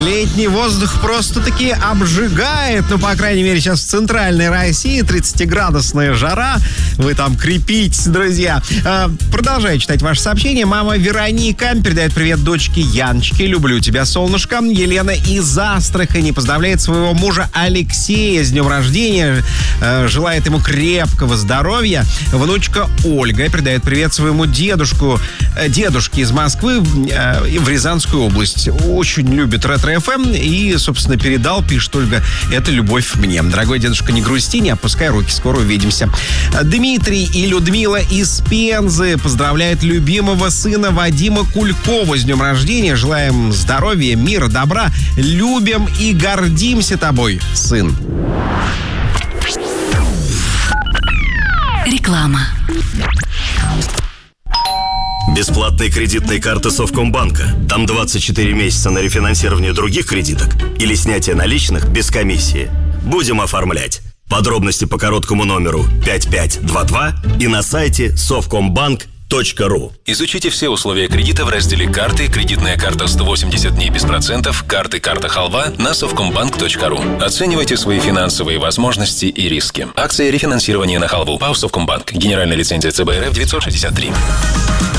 Летний воздух просто-таки обжигает. Ну, по крайней мере, сейчас в центральной России 30-градусная жара. Вы там крепитесь, друзья. Продолжаю читать ваши сообщения. Мама Вероника передает привет дочке Яночке. Люблю тебя, солнышко. Елена из Астрахани поздравляет своего мужа Алексея с днем рождения. Желает ему крепкого здоровья. Внучка Ольга передает привет своему дедушке из Москвы в Рязанскую область. Очень любит ретро-ФМ и, собственно, передал, пишет Ольга, это любовь мне. Дорогой дедушка, не грусти, не опускай руки, скоро увидимся. Дмитрий и Людмила из Пензы поздравляют любимого сына Вадима Кулькова с днем рождения. Желаем здоровья, мира, добра. Любим и гордимся тобой, сын. Реклама. Бесплатные кредитные карты Совкомбанка. Там 24 месяца на рефинансирование других кредиток или снятие наличных без комиссии. Будем оформлять. Подробности по короткому номеру 5522 и на сайте совкомбанк.ру. Изучите все условия кредита в разделе «Карты», «Кредитная карта 180 дней без процентов», «Карты», «Карта Халва» на совкомбанк.ру. Оценивайте свои финансовые возможности и риски. Акция рефинансирования на халву. ПАО «Совкомбанк». Генеральная лицензия ЦБ РФ 963.